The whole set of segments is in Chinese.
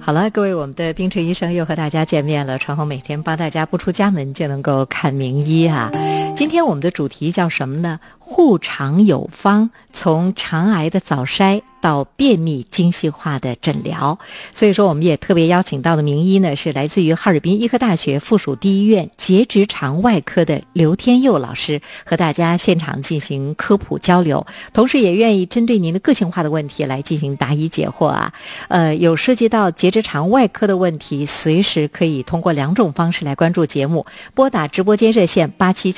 好了，各位，我们的冰城医生又和大家见面了。传红每天帮大家不出家门就能够看名医啊。今天我们的主题叫什么呢？护肠有方，从肠癌的早筛到便秘精细化的诊疗。所以说我们也特别邀请到的名医呢，是来自于哈尔滨医科大学附属第一医院结直肠外科的刘天佑老师，和大家现场进行科普交流，同时也愿意针对您的个性化的问题来进行答疑解惑啊。有涉及到结直肠外科的问题，随时可以通过两种方式来关注节目，拨打直播间热线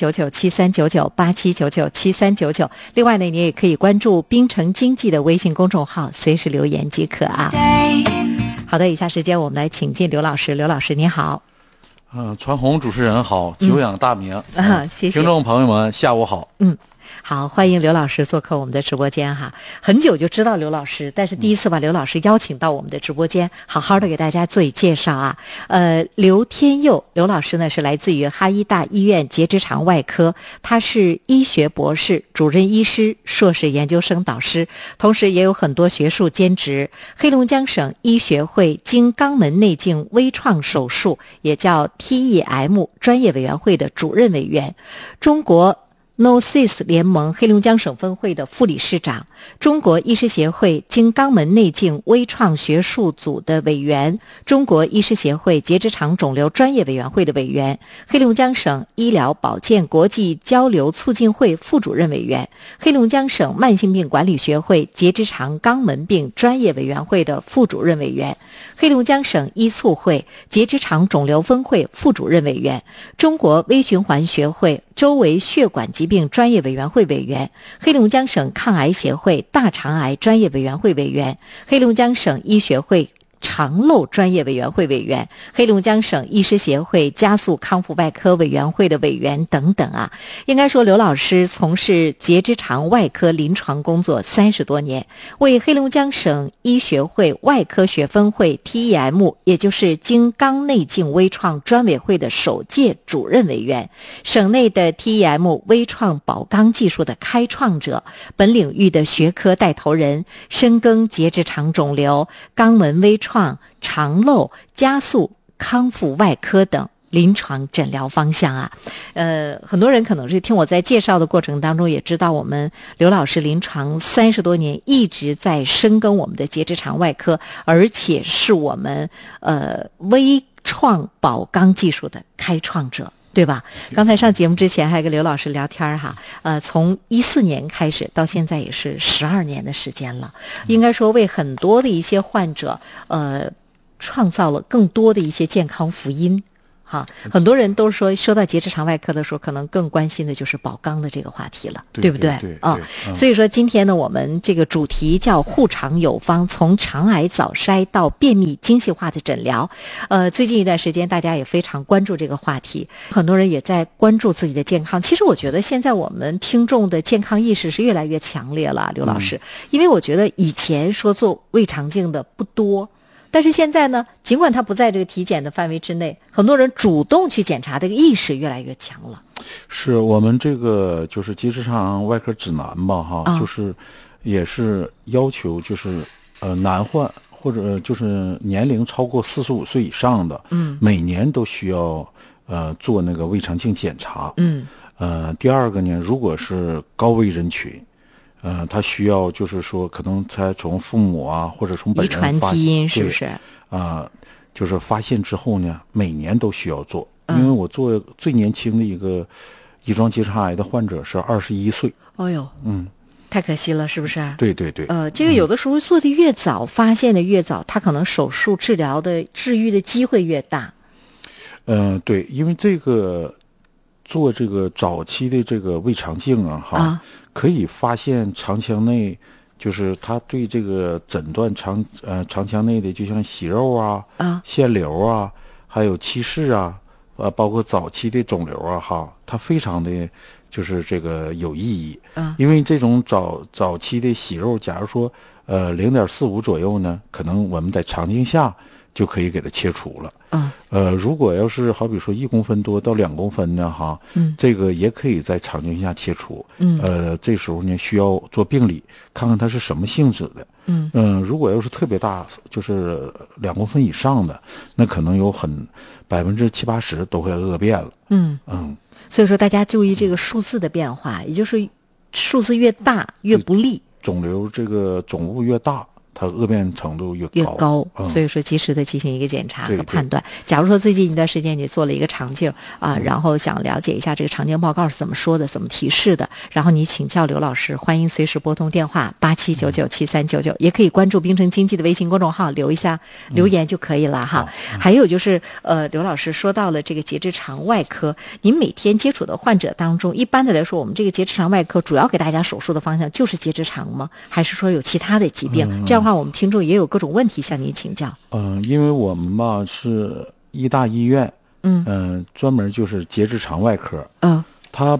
8799739987997399。另外呢，你也可以关注冰城经济的微信公众号，随时留言即可啊。好的，以下时间我们来请进刘老师。刘老师你好。 传红主持人好，久仰大名。 谢谢。 听众朋友们下午好。 好，欢迎刘老师做客我们的直播间哈。很久就知道刘老师，但是第一次把刘老师邀请到我们的直播间，好好的给大家做一介绍啊。刘天佑刘老师呢是来自于哈医大医院结直肠外科，他是医学博士、主任医师、硕士研究生导师，同时也有很多学术兼职。黑龙江省医学会经肛门内镜微创手术，也叫 TEM 专业委员会的主任委员，中国NoCIS 联盟黑龙江省分会的副理事长，中国医师协会经肛门内镜微创学术组的委员，中国医师协会结直肠肿瘤专业委员会的委员，黑龙江省医疗保健国际交流促进会副主任委员，黑龙江省慢性病管理学会结直肠肛门病专业委员会的副主任委员，黑龙江省医促会结直肠肿瘤分会副主任委员，中国微循环学会周围血管疾病专业委员会委员，黑龙江省抗癌协会大肠癌专业委员会委员，黑龙江省医学会肠漏专业委员会委员，黑龙江省医师协会加速康复外科委员会的委员等等啊。应该说刘老师从事结直肠外科临床工作30多年，为黑龙江省医学会外科学分会 TEM 也就是经肛内镜微创专委会的首届主任委员，省内的 TEM 微创保肛技术的开创者，本领域的学科带头人，深耕结直肠肿瘤、肛门微创、肠漏、加速康复外科等临床诊疗方向啊。很多人可能是听我在介绍的过程当中也知道，我们刘老师临床30多年一直在深耕我们的结直肠外科，而且是我们微创保肛技术的开创者，对吧？刚才上节目之前还跟刘老师聊天哈，从14年开始到现在也是12年的时间了，应该说为很多的一些患者创造了更多的一些健康福音哈。很多人都说到结直肠外科的时候，可能更关心的就是保肛的这个话题了，对不对？所以说今天呢，我们这个主题叫护肠有方，从肠癌早筛到便秘精细化的诊疗。最近一段时间大家也非常关注这个话题，很多人也在关注自己的健康。其实我觉得现在我们听众的健康意识是越来越强烈了，刘老师，因为我觉得以前说做胃肠镜的不多，但是现在呢，尽管它不在这个体检的范围之内，很多人主动去检查，这个意识越来越强了。 是我们这个就是结直肠外科指南吧哈，就是也是要求就是男患或者就是年龄超过45岁以上的，每年都需要做那个胃肠镜检查。第二个呢，如果是高危人群，他需要就是说可能才从父母啊或者从本人遗传基因是不是就是发现之后呢，每年都需要做。因为我做最年轻的一个乙状结肠癌的患者是21岁。 哦呦，太可惜了，是不是？ 对对对。 这个有的时候做的越早，发现的越早，他可能手术治疗的治愈的机会越大。 对，因为这个做这个早期的这个胃肠镜可以发现肠腔内，就是他对这个诊断肠腔内的，就像息肉腺瘤啊，还有憩室包括早期的肿瘤它非常的就是这个有意义。因为这种早期的息肉，假如说0.45左右呢，可能我们在肠镜下就可以给它切除了。如果要是好比说1公分多到2公分呢这个也可以在肠镜下切除。这时候呢需要做病理，看看它是什么性质的。 如果要是特别大，就是2公分以上的，那可能有70%-80%都会恶变了。 所以说大家注意这个数字的变化，也就是数字越大越不利， 肿瘤这个肿物越大，它恶变程度越高。所以说及时的进行一个检查和判断。假如说最近一段时间你做了一个肠镜然后想了解一下这个肠镜报告是怎么说的，怎么提示的，然后你请教刘老师，欢迎随时拨通电话87997399，也可以关注冰城经济的微信公众号，留言就可以了哈。还有就是刘老师说到了这个结直肠外科，您每天接触的患者当中，一般的来说，我们这个结直肠外科主要给大家手术的方向就是结直肠吗？还是说有其他的疾病？这样的话我们听众也有各种问题向您请教。 因为我们吧是医大医院，专门就是结直肠外科，它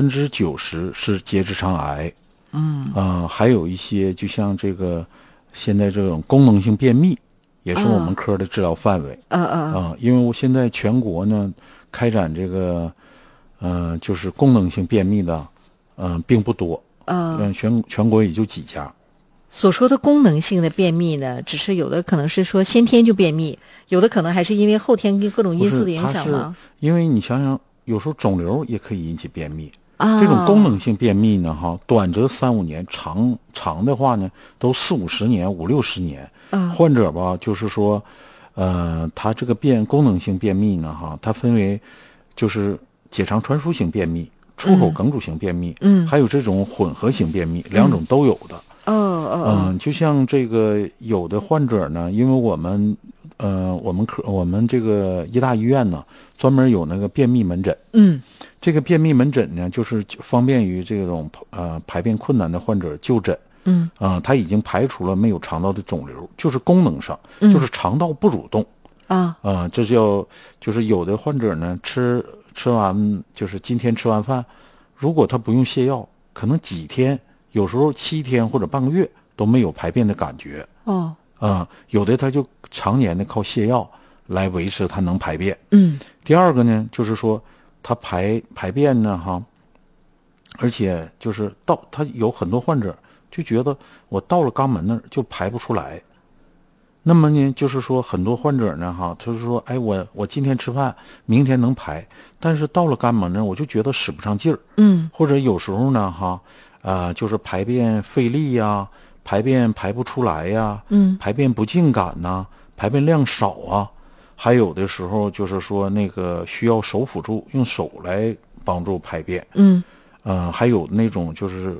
90%是结直肠癌，还有一些就像这个现在这种功能性便秘，也是我们科的治疗范围。因为我现在全国呢开展这个就是功能性便秘的并不多，全国也就几家。 所说的功能性的便秘呢，只是有的可能是说先天就便秘，有的可能还是因为后天跟各种因素的影响吗？ 因为你想想，有时候肿瘤也可以引起便秘。这种功能性便秘呢，短则3-5年，长的话呢，都40-50年、50-60年。患者吧，就是说，他这个功能性便秘呢，它分为就是结肠穿疏型便秘、出口梗阻型便秘，还有这种混合型便秘，2种都有的。就像这个有的患者呢，因为我们这个医大医院呢，专门有那个便秘门诊。这个便秘门诊呢，就是方便于这种排便困难的患者就诊。他已经排除了没有肠道的肿瘤，就是功能上，就是肠道不蠕动。这就是有的患者呢，吃完就是今天吃完饭，如果他不用泻药，可能几天。有时候7天或者半个月都没有排便的感觉。有的他就常年的靠泻药来维持他能排便。第二个呢，就是说他排便呢而且就是他有很多患者就觉得我到了肛门那儿就排不出来。那么呢，就是说很多患者呢他就说，哎，我今天吃饭，明天能排，但是到了肛门那儿我就觉得使不上劲儿。或者有时候呢就是排便费力呀，排便排不出来呀，排便不尽感呐，排便量少啊，还有的时候就是说那个需要手辅助，用手来帮助排便。还有那种就是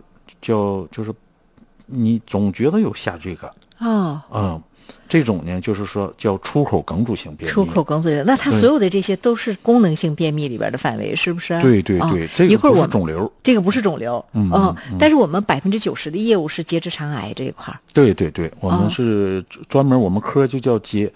你总觉得有下坠感。这种呢，就是说叫出口梗阻型便秘。出口梗阻型，那它所有的这些都是功能性便秘里边的范围，是不是？ 对，这个不是肿瘤。 这个不是肿瘤。但是我们90%的业务是结直肠癌这一块。 对，我们是专门，我们科就叫结